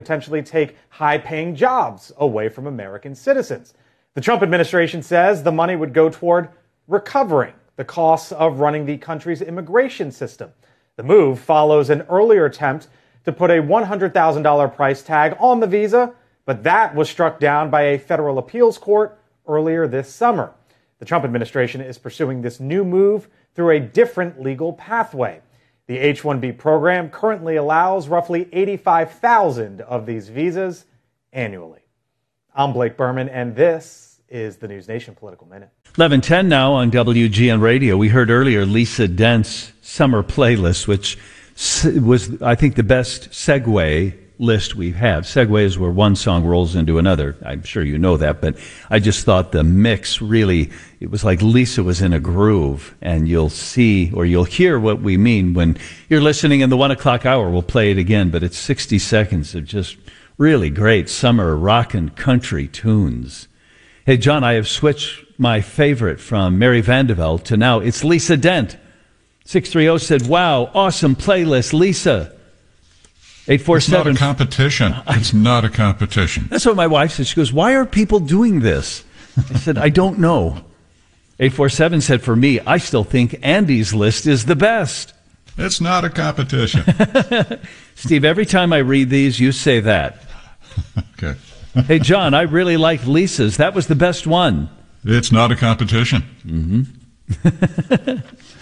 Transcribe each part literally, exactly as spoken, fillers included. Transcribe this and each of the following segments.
potentially take high-paying jobs away from American citizens. The Trump administration says the money would go toward recovering the costs of running the country's immigration system. The move follows an earlier attempt to put a one hundred thousand dollars price tag on the visa, but that was struck down by a federal appeals court earlier this summer. The Trump administration is pursuing this new move through a different legal pathway. The H one B program currently allows roughly eighty-five thousand of these visas annually. I'm Blake Berman, and this is the News Nation Political Minute. eleven ten now on W G N Radio. We heard earlier Lisa Dent's summer playlist, which was, I think, the best segue list we have. Segue is where one song rolls into another. I'm sure you know that, but I just thought the mix really, it was like Lisa was in a groove, and you'll see or you'll hear what we mean when you're listening in the one o'clock hour. We'll play it again, but it's sixty seconds of just really great summer rockin' country tunes. Hey, John, I have switched my favorite from Mary Vandeveld to now it's Lisa Dent. six three zero said, wow, awesome playlist, Lisa. eight four seven. It's not a competition. It's not a competition. That's what my wife said. She goes, why are people doing this? I said, I don't know. eight four seven said, for me, I still think Andy's list is the best. It's not a competition. Steve, every time I read these, you say that. Okay. Hey, John, I really liked Lisa's. That was the best one. It's not a competition. Mm-hmm.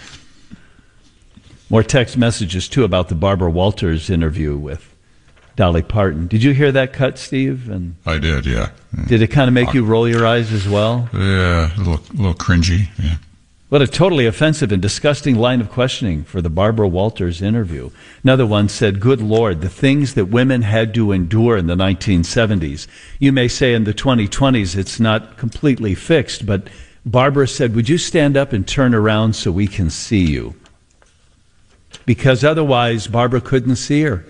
More text messages, too, about the Barbara Walters interview with Dolly Parton. Did you hear that cut, Steve? And I did, yeah. Did it kind of make you roll your eyes as well? Yeah, a little, a little cringy, yeah. What a totally offensive and disgusting line of questioning for the Barbara Walters interview. Another one said, good Lord, the things that women had to endure in the nineteen seventies. You may say in the twenty twenties it's not completely fixed, but Barbara said, would you stand up and turn around so we can see you? Because otherwise, Barbara couldn't see her.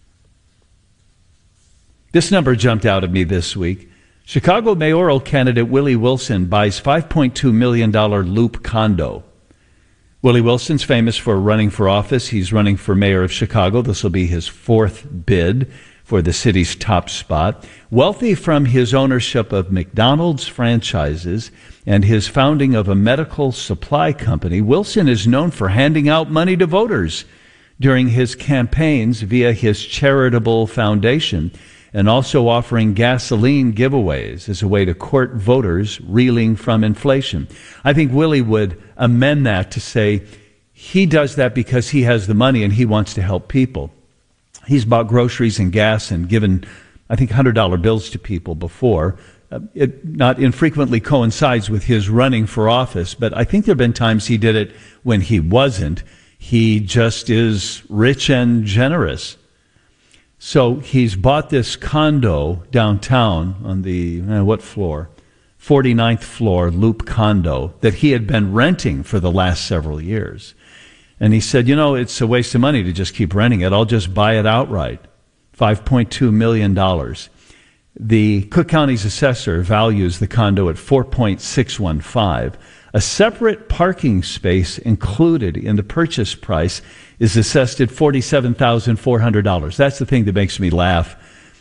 This number jumped out at me this week. Chicago mayoral candidate Willie Wilson buys five point two million dollars Loop condo. Willie Wilson's famous for running for office. He's running for mayor of Chicago. This will be his fourth bid for the city's top spot. Wealthy from his ownership of McDonald's franchises and his founding of a medical supply company, Wilson is known for handing out money to voters during his campaigns via his charitable foundation, and also offering gasoline giveaways as a way to court voters reeling from inflation. I think Willie would amend that to say he does that because he has the money and he wants to help people. He's bought groceries and gas and given, I think, one hundred dollar bills to people before. Uh, it not infrequently coincides with his running for office, but I think there have been times he did it when he wasn't. He just is rich and generous. So he's bought this condo downtown on the, uh, what floor? forty-ninth floor Loop condo that he had been renting for the last several years. And he said, you know, it's a waste of money to just keep renting it. I'll just buy it outright. five point two million dollars. The Cook County's assessor values the condo at four point six one five. A separate parking space included in the purchase price is assessed at forty-seven thousand four hundred dollars. That's the thing that makes me laugh.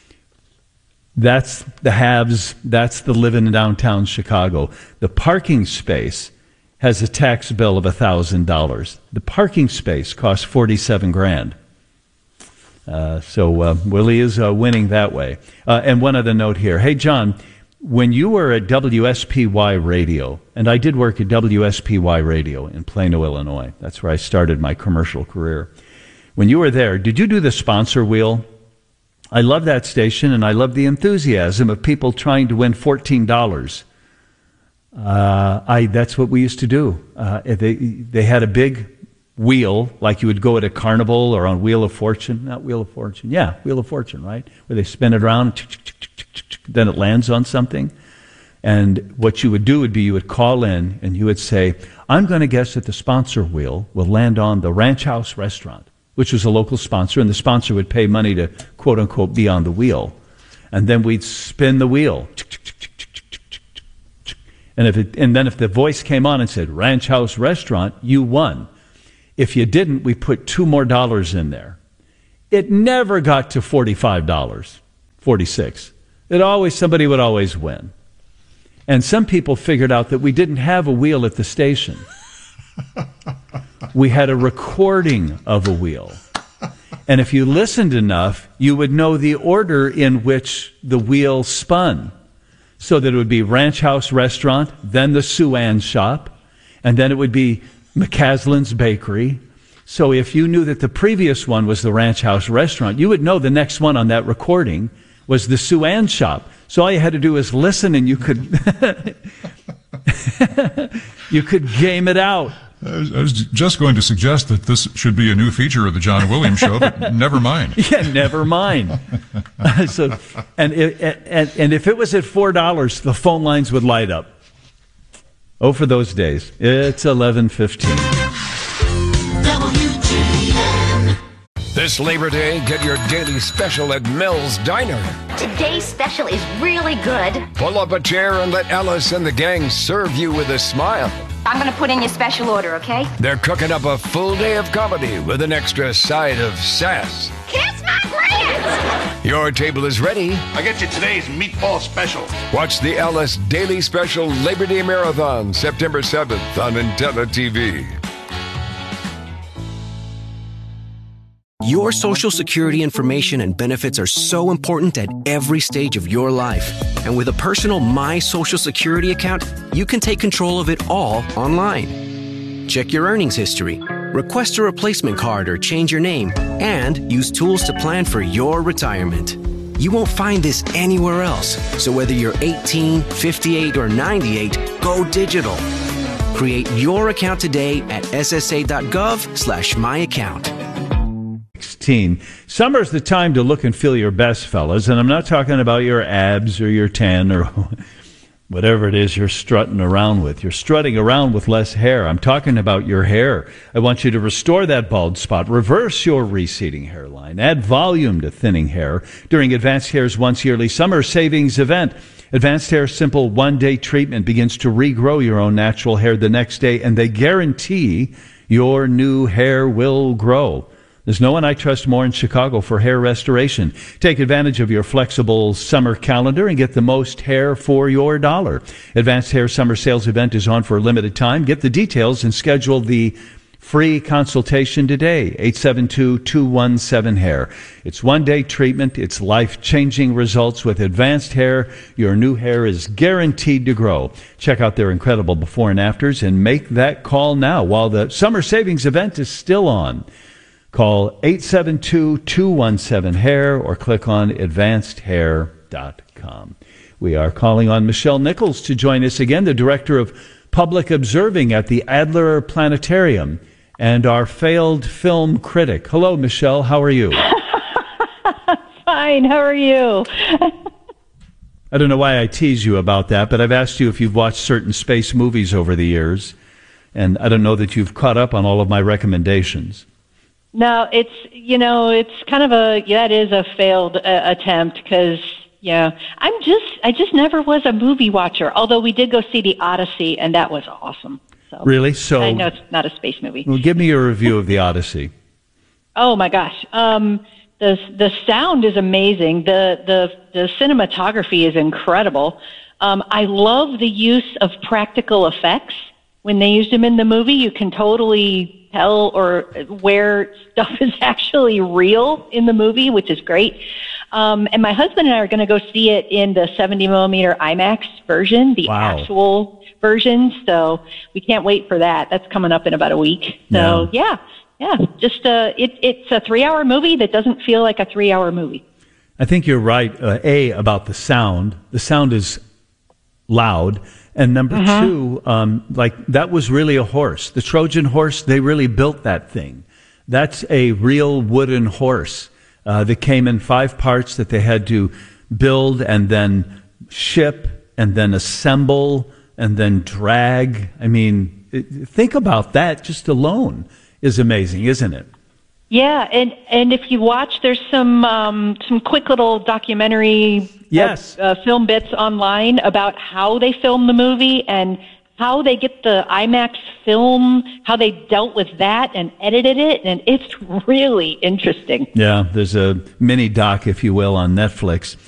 That's the haves. That's the living in downtown Chicago. The parking space has a tax bill of one thousand dollars. The parking space costs forty-seven grand. Uh, so uh, Willie is uh, winning that way. Uh, and one other note here. Hey, John, when you were at W S P Y Radio, and I did work at W S P Y Radio in Plano, Illinois. That's where I started my commercial career. When you were there, did you do the sponsor wheel? I love that station, and I love the enthusiasm of people trying to win fourteen dollars. Uh, I that's what we used to do. Uh, they they had a big wheel, like you would go at a carnival or on Wheel of Fortune. Not Wheel of Fortune. Yeah, Wheel of Fortune, right? Where they spin it around, then it lands on something. And what you would do would be you would call in and you would say, I'm going to guess that the sponsor wheel will land on the Ranch House Restaurant, which was a local sponsor, and the sponsor would pay money to, quote-unquote, be on the wheel. And then we'd spin the wheel. And if it, and then if the voice came on and said, Ranch House Restaurant, you won. If you didn't, we put two more dollars in there. It never got to forty-five dollars. forty-six. It always, somebody would always win. And some people figured out that we didn't have a wheel at the station. We had a recording of a wheel. And if you listened enough, you would know the order in which the wheel spun. So that it would be Ranch House Restaurant, then the Sue-Ann Shop, and then it would be McCaslin's Bakery. So if you knew that the previous one was the Ranch House Restaurant, you would know the next one on that recording was the Sue-Ann Shop. So all you had to do was listen, and you could you could game it out. I was, I was just going to suggest that this should be a new feature of the John Williams Show, but never mind. Yeah, never mind. so, and, it, and and if it was at four dollars, the phone lines would light up. Oh, for those days. It's eleven fifteen. This Labor Day, get your daily special at Mel's Diner. Today's special is really good. Pull up a chair and let Alice and the gang serve you with a smile. I'm going to put in your special order, okay? They're cooking up a full day of comedy with an extra side of sass. Kiss my grits! Your table is ready. I get you today's meatball special. Watch the Alice Daily Special Labor Day Marathon, September seventh on Nintendo T V. Your Social Security information and benefits are so important at every stage of your life. And with a personal My Social Security account, you can take control of it all online. Check your earnings history, request a replacement card or change your name, and use tools to plan for your retirement. You won't find this anywhere else. So whether you're eighteen, fifty-eight, or ninety-eight, go digital. Create your account today at ssa.gov slash my account. sixteen. Summer's the time to look and feel your best, fellas, and I'm not talking about your abs or your tan or whatever it is you're strutting around with. You're strutting around with less hair. I'm talking about your hair. I want you to restore that bald spot, reverse your receding hairline, add volume to thinning hair during Advanced Hair's once-yearly summer savings event. Advanced Hair's simple one-day treatment begins to regrow your own natural hair the next day, and they guarantee your new hair will grow. There's no one I trust more in Chicago for hair restoration. Take advantage of your flexible summer calendar and get the most hair for your dollar. Advanced Hair Summer Sales Event is on for a limited time. Get the details and schedule the free consultation today. eight seven two, two one seven, hair. It's one-day treatment. It's life-changing results with Advanced Hair. Your new hair is guaranteed to grow. Check out their incredible before and afters and make that call now while the summer savings event is still on. Call eight seven two, two one seven, hair or click on advanced hair dot com. We are calling on Michelle Nichols to join us again, the Director of Public Observing at the Adler Planetarium and our failed film critic. Hello, Michelle. How are you? Fine. How are you? I don't know why I tease you about that, but I've asked you if you've watched certain space movies over the years, and I don't know that you've caught up on all of my recommendations. No, it's, you know, it's kind of a, yeah, it is a failed uh, attempt because, yeah, I'm just, I just never was a movie watcher, although we did go see The Odyssey, and that was awesome. So, really? So I know it's not a space movie. Well, give me your review of The Odyssey. Oh, my gosh. Um, the the sound is amazing. The, the, the cinematography is incredible. Um, I love the use of practical effects. When they used them in the movie, you can totally tell or where stuff is actually real in the movie, which is great. Um, and my husband and I are going to go see it in the seventy millimeter IMAX version, the wow. actual version. So we can't wait for that. That's coming up in about a week. So yeah, yeah, yeah. just uh, it, it's a three-hour movie that doesn't feel like a three-hour movie. I think you're right. Uh, a about the sound. The sound is loud. And number mm-hmm. two, um, like that was really a horse. The Trojan horse, they really built that thing. That's a real wooden horse uh, that came in five parts that they had to build and then ship and then assemble and then drag. I mean, it, think about that just alone is amazing, isn't it? Yeah, and, and if you watch, there's some um, some quick little documentary yes. uh, uh, film bits online about how they filmed the movie and how they get the IMAX film, how they dealt with that and edited it, and it's really interesting. Yeah, there's a mini doc, if you will, on Netflix.